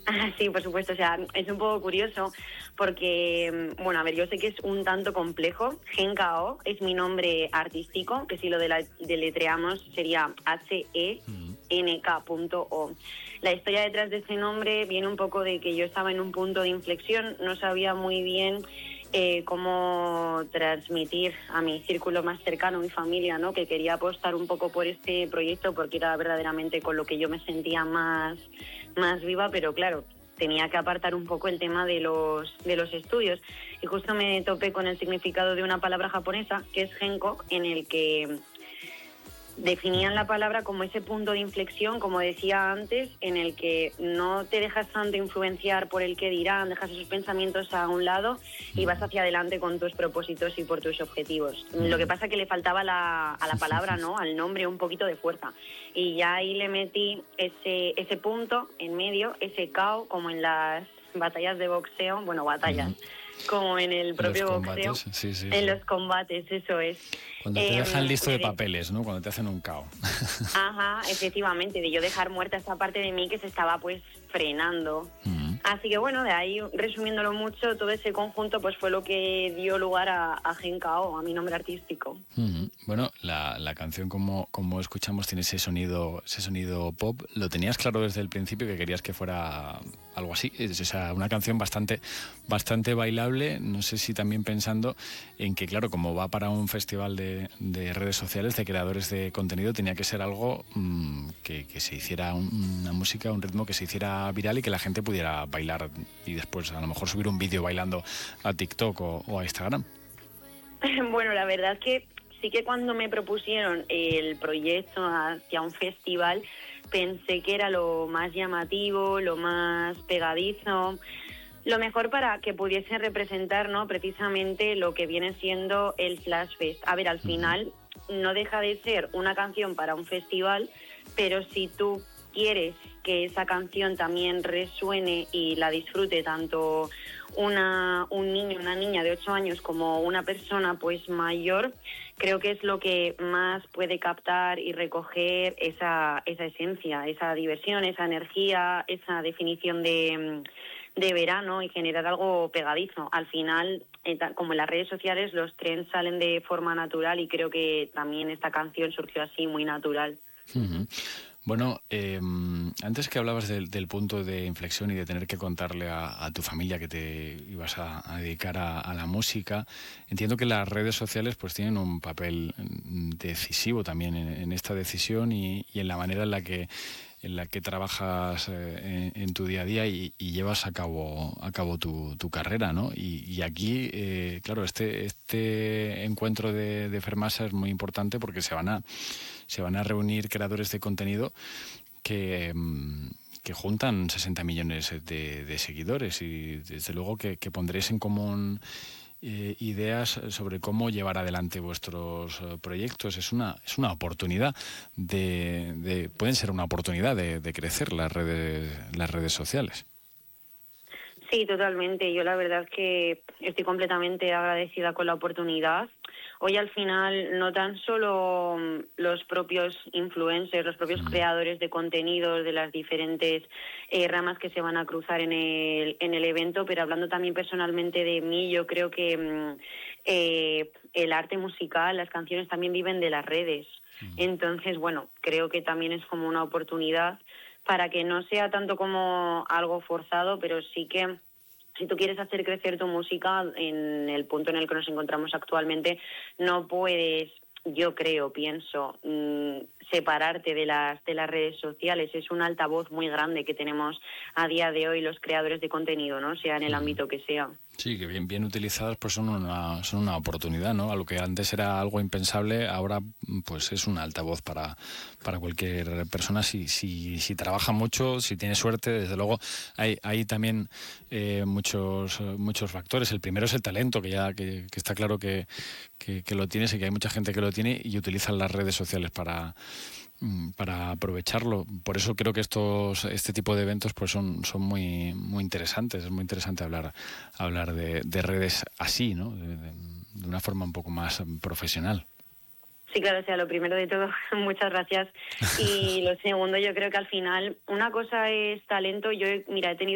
Sí, por supuesto, o sea, es un poco curioso porque, bueno, a ver, yo sé que es un tanto complejo. Genkao es mi nombre artístico, que si lo deletreamos sería HENK.O. La historia detrás de ese nombre viene un poco de que yo estaba en un punto de inflexión, no sabía muy bien cómo transmitir a mi círculo más cercano, mi familia, ¿no? Que quería apostar un poco por este proyecto porque era verdaderamente con lo que yo me sentía más viva, pero claro, tenía que apartar un poco el tema de los estudios. Y justo me topé con el significado de una palabra japonesa, que es Genko, en el que definían la palabra como ese punto de inflexión, como decía antes, en el que no te dejas tanto influenciar por el que dirán, dejas esos pensamientos a un lado y vas hacia adelante con tus propósitos y por tus objetivos. Lo que pasa es que le faltaba a la palabra, ¿no? Al nombre, un poquito de fuerza. Y ya ahí le metí ese punto en medio, ese KO, como en las batallas de boxeo, bueno, batallas, como en el propio boxeo, sí, en los combates, eso es. Cuando te dejan listo de papeles, ¿no? Cuando te hacen un KO. Ajá, efectivamente, de yo dejar muerta esa parte de mí que se estaba pues frenando. Así que bueno, de ahí, resumiéndolo mucho, todo ese conjunto pues fue lo que dio lugar a Genkao, a mi nombre artístico. Bueno, la canción, como escuchamos, tiene ese sonido pop. ¿Lo tenías claro desde el principio que querías que fuera algo así? Es, o sea, una canción bastante bailable. No sé si también pensando en que, claro, como va para un festival de redes sociales, de creadores de contenido, tenía que ser algo que se hiciera una música, un ritmo que se hiciera viral y que la gente pudiera bailar y después a lo mejor subir un vídeo bailando a TikTok o a Instagram. Bueno, la verdad es que sí que cuando me propusieron el proyecto hacia un festival, pensé que era lo más llamativo, lo más pegadizo, lo mejor para que pudiese representar, ¿no?, precisamente lo que viene siendo el Flash Fest. A ver, al final no deja de ser una canción para un festival, pero si tú quieres que esa canción también resuene y la disfrute tanto un niño, una niña de 8 años como una persona pues mayor, creo que es lo que más puede captar y recoger esa esencia, esa diversión, esa energía, esa definición de verano y generar algo pegadizo. Al final, como en las redes sociales, los trends salen de forma natural y creo que también esta canción surgió así, muy natural. Bueno, antes que hablabas del punto de inflexión y de tener que contarle a tu familia que te ibas a dedicar a la música, entiendo que las redes sociales pues tienen un papel decisivo también en esta decisión y en la manera en la que trabajas en tu día a día y llevas a cabo tu carrera, ¿no? Y aquí, claro, este encuentro de Fermasa es muy importante porque se van a reunir creadores de contenido que juntan 60 millones de seguidores y desde luego que pondréis en común ideas sobre cómo llevar adelante vuestros proyectos. Es una oportunidad pueden ser una oportunidad de crecer las redes sociales. Sí, totalmente. Yo la verdad es que estoy completamente agradecida con la oportunidad. Hoy al final no tan solo los propios influencers, los propios creadores de contenidos de las diferentes ramas que se van a cruzar en el evento, pero hablando también personalmente de mí, yo creo que el arte musical, las canciones también viven de las redes. Entonces, bueno, creo que también es como una oportunidad para que no sea tanto como algo forzado, pero sí que si tú quieres hacer crecer tu música en el punto en el que nos encontramos actualmente, no puedes, yo creo, pienso, separarte de las redes sociales. Es un altavoz muy grande que tenemos a día de hoy los creadores de contenido, ¿no? Sea en el ámbito que sea. Sí, que bien utilizadas pues son una oportunidad, ¿no? A lo que antes era algo impensable, ahora pues es un altavoz para cualquier persona si trabaja mucho, si tiene suerte. Desde luego hay también muchos factores. El primero es el talento, que está claro que lo tienes y que hay mucha gente que lo tiene y utilizan las redes sociales para aprovecharlo. Por eso creo que este tipo de eventos pues son muy interesantes. Es muy interesante hablar de redes así, ¿no? De una forma un poco más profesional. Sí, claro, o sea, lo primero de todo, muchas gracias. Y lo segundo, yo creo que al final una cosa es talento. Mira, he tenido